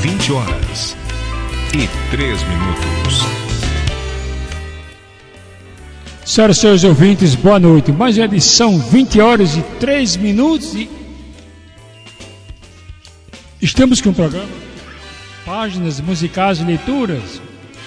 20h03. Senhoras e senhores ouvintes, boa noite. Mais uma edição, 20h03. E estamos com o programa Páginas Musicais e Leituras,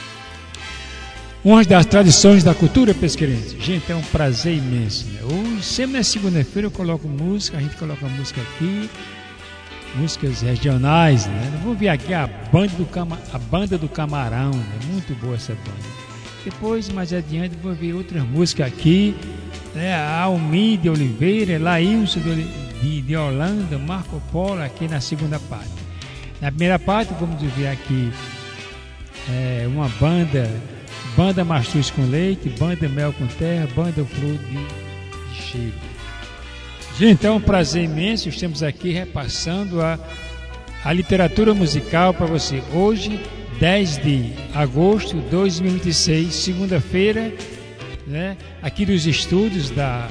uma das tradições da cultura pesqueirense. Gente, é um prazer imenso, né? Hoje, sempre na segunda-feira eu coloco música, a gente coloca música aqui, músicas regionais, né? Vamos ver aqui a banda do Camarão, né? Muito boa essa banda. Depois, mais adiante, vou ver outras músicas aqui, né? A Almir de Oliveira, Laílson de Holanda, Marco Polo, aqui na segunda parte. Na primeira parte, vamos ver aqui uma banda Mastruz com Leite, banda Mel com Terra, banda Flor de Cheiro. Gente, é um prazer imenso, estamos aqui repassando a literatura musical para você. Hoje, 10 de agosto de 2026, segunda-feira, né, aqui dos estúdios da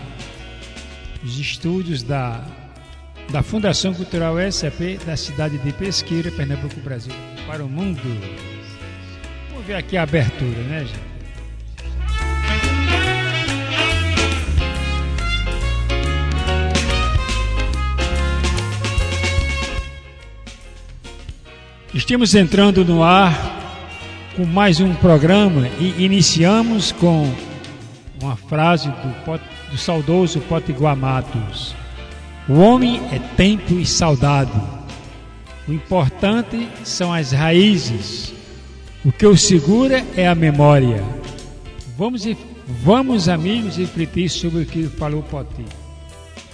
Fundação Cultural SAP, da cidade de Pesqueira, Pernambuco, Brasil, para o mundo. Vamos ver aqui a abertura, né, gente? Estamos entrando no ar com mais um programa e iniciamos com uma frase do saudoso Potiguar Matos: o homem é tempo e saudade, o importante são as raízes, o que o segura é a memória. Vamos amigos, refletir sobre o que falou Poti.